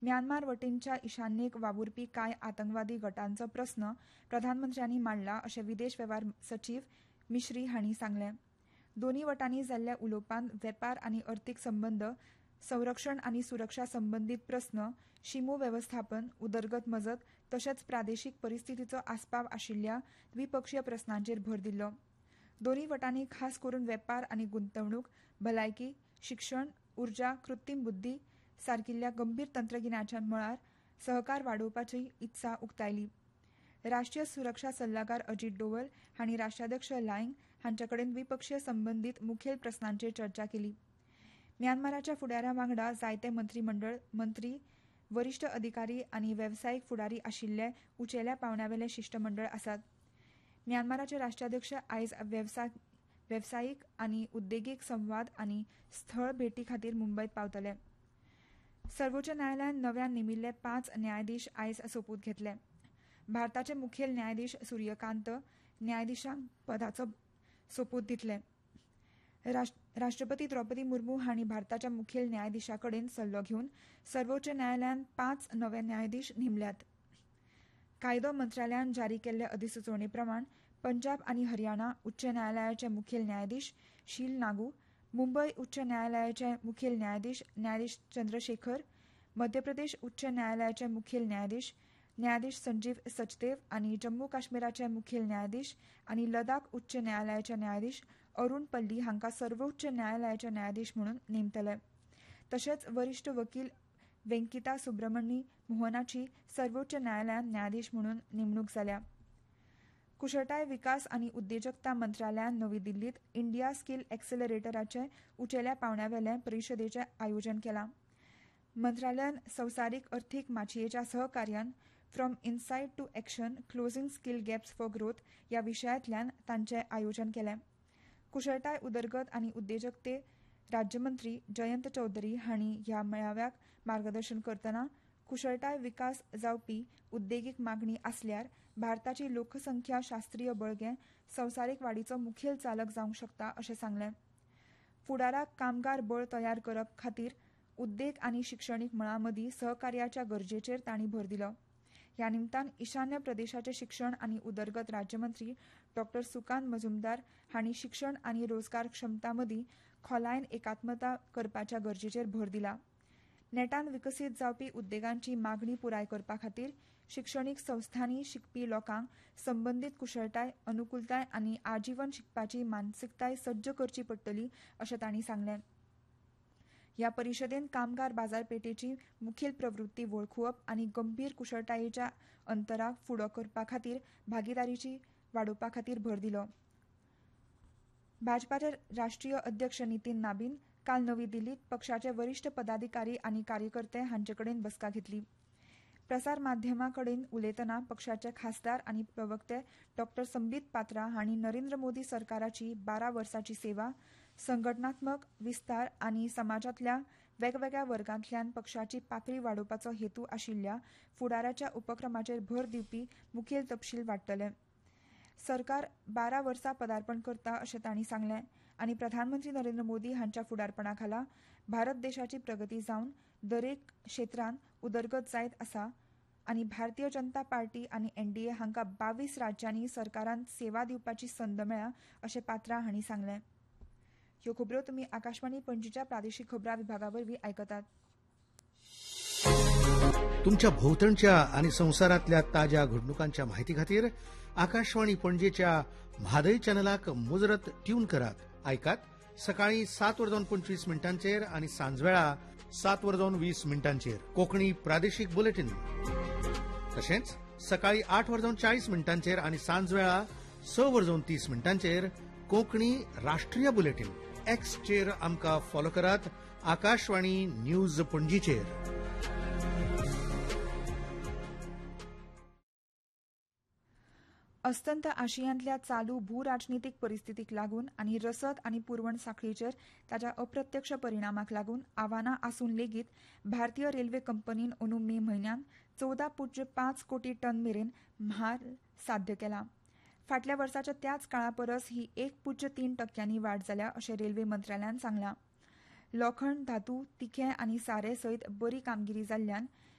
Myanmar वटेनच्या ईशान्येक वावुरपी कांय आतंकवादी गटांचो प्रस्न प्रधानमंत्र्यांनी मांडला अशें विदेश वेव्हार सचीव मिश्री हांणी सांगलें. दोनूय वटांनी जाल्ल्या उलोवपांत वेपार आनी अर्थीक संबंद, संरक्षण आनी सुरक्षा संबंदीत प्रस्न, शिमो वेवस्थापन, उदरगत मजत तशेंच प्रादेशीक परिस्थितीचो आस्पाव आशिल्ल्या द्विपक्षीय प्रस्नांचेर भर दिल्लो. दोनूय वटांनी खास करून वेपार आनी गुंतवणूक, भलायकी, शिक्षण, उर्जा, कृत्रीम बुद्धी सारकिल्ल्या गंभीर तंत्रगिन्याच्या मळार सहकार वाडोवपाची इत्सा उक्तायली. राष्ट्रीय सुरक्षा सल्लागार अजीत डोवल हांणी राष्ट्राध्यक्ष लायंग हांचे कडेन द्विपक्षीय संबंदीत मुखेल प्रस्नांचेर चर्चा केली. म्यानमाराच्या फुडाऱ्यां वांगडा जायते मंत्रीमंडळ मंत्री, वरिश्ठ अधिकारी आनी वेवसायीक फुडारी आशिल्ले उंचेल्या पांवड्यावेले शिष्टमंडळ आसात. म्यानमाराचे राष्ट्राध्यक्ष आयज वेवसायीक आनी उद्देगीक संवाद आनी स्थळ भेटी खातीर मुंबयत पावतले. सर्वोच्च न्यायालयान नव्यान नेमिल्ले 5 न्यायाधीश आयज सोपूत घेतले. भारताचे मुखेल न्यायाधीश सूर्यकांत न्यायाधीशांक पदाचो सोपूत दितले. राष्ट्रपती द्रौपदी मुर्मू हांणी भारताच्या मुखेल न्यायाधीशा कडेन सल्लो घेवन सर्वोच्च न्यायालयान 5 नवे न्यायाधीश नेमल्यात. कायदो मंत्रालयान जारी केल्ले अधिसुचोवणे प्रमाण पंजाब आनी हरियाणा उच्च न्यायालयाचे मुखेल न्यायाधीश शील नागू, मुंबय उच्च न्यायालयाचे मुखेल न्यायाधीश चंद्रशेखर, मध्य प्रदेश उच्च न्यायालयाचे मुखेल न्यायाधीश संजीव सचदेव आनी जम्मू काश्मीराचे मुखेल न्यायाधीश आनी लडाख उच्च न्यायालयाचे न्यायाधीश अरुण पल्ली हांकां सर्वोच्च न्यायालयाचे न्यायाधीश म्हणून नेमतले. तशेंच वरिश्ठ वकील वेंकिता सुब्रमणी मोहनाची सर्वोच्च न्यायालयात न्यायाधीश म्हणून नेमणूक जाल्या. कुशळटाय विकास आनी उद्देजकता मंत्रालयान नवी दिल्लीत इंडिया स्कील एक्सेलरेटराचे उंचेल्या पांवड्यावेले परिशदेचें आयोजन केलां. मंत्रालयान संवसारीक अर्थीक माचयेच्या सहकार्यान from Insight to action closing skill gaps for growth ह्या विशयातल्यान तांचें आयोजन केलें. कुशळटाय उदरगत आनी उद्देजकते राज्यमंत्री जयंत चौधरी हांणी ह्या मेळाव्याक मार्गदर्शन करतना कुशळटाय विकास जावपी उद्देगीक मागणी आसल्यार भारताची लोकसंख्या शास्त्रीय बळगें संवसारीक वाडीचो मुखेल चालक जावंक शकता अशें सांगलें. फुडाराक कामगार बळ तयार करप खातीर उद्देग आनी शिक्षणीक मळां मदीं सहकार्याच्या गरजेचेर तांणी भर दिलो. ह्या निमतान ईशान्य प्रदेशाचे शिक्षण आनी उदरगत राज्यमंत्री डॉ. सुकांत मजुमदार हांणी शिक्षण आनी रोजगार क्षमता मदीं खोलायेन एकात्मता करपाच्या गरजेचेर भर दिला. नेटान विकसीत जावपी उद्देगांची मागणी पुराय करपा खातीर शिक्षणीक संस्थांनी शिकपी लोकांक संबंदीत कुशळटाय, अनुकूलताय आनी आजीवन शिकपाची मानसिकताय सज्ज करची पडटली अशें तांणी सांगलें. ह्या परिशदेन कामगार बाजारपेठेची मुखेल प्रवृत्ती वळखुवप आनी गंभीर कुशळटायेच्या अंतराक फुडो करपा खातीर भागीदारीची वाडोवपा खातीर भर दिलो. भाजपाचे राष्ट्रीय अध्यक्ष नितीन नाबीन काल नवी दिल्लीत पक्षाचे वरिश्ठ पदाधिकारी आनी कार्यकर्ते हांचे कडेन बसका घेतली. प्रसार माध्यमां कडेन उलयतना पक्षाचे खासदार आनी प्रवक्ते डॉ. संबीत पात्रा हांणी नरेंद्र मोदी सरकाराची 12 वर्सांची सेवा, संघटनात्मक विस्तार आनी समाजांतल्या वेगवेगळ्या वर्गांतल्यान पक्षाची पातळी वाडोवपाचो हेतू आशिल्ल्या फुडाराच्या उपक्रमाचेर भर दिवपी मुखेल तपशील वांटतले. सरकार 12 वर्सां पदार्पण करता अशें तांणी सांगलें आनी प्रधानमंत्री नरेंद्र मोदी हांच्या फुडारपणा खाला भारत देशाची प्रगती जावन दरेक क्षेत्रांत उदरगत जायत आसा आनी भारतीय जनता पार्टी आनी एनडीए हांकां 22 राज्यांनी सरकारांत सेवा दिवपाची संद मेळ्ळ्या अशें पात्रा हांणी सांगलें. ह्यो खबरो तुमी आकाशवाणी पणजीच्या प्रादेशीक खबरां विभागा वरवीं आयकतात. तुमच्या भोवतणच्या आणि संसारातल्या ताज्या घडणुकांच्या माहिती खातीर आकाशवाणी पणजेच्या म्हादय चॅनलाक मुजरत ट्यून करात. ऐकात सकाळी 7:25 आणि सांजवेळा 7:20 कोंकणी प्रादेशीक बुलेटिन. तशेंच सकाळी 8:40 आणि सांजवेळा 6:30 कोंकणी राष्ट्रीय बुलेटिन. एक्सचेर आमकां फॉलो करात. आकाशवाणी न्यूज पणजीचेर. अस्तंत आशियांतल्या चालू भूराजनीतीक परिस्थितीक लागून आनी रसद आनी पुरवण साखळीचेर ताच्या अप्रत्यक्ष परिणामाक लागून आव्हानां आसून लेगीत भारतीय रेल्वे कंपनीन अंदू मे म्हयन्यात 14.5 कोटी टन मेरेन म्हाल साध्य केला. फाटल्या वर्साच्या त्याच काळा परस ही 1.3% वाड जाल्या अशें रेल्वे मंत्रालयान सांगलां. लोखंड, धातू, तिखें आनी सारे सयत बरी कामगिरी जाल्ल्यान